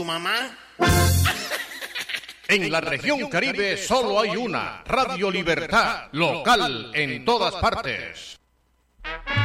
mamá? En la región Caribe solo hay una, Radio Libertad, local en todas partes.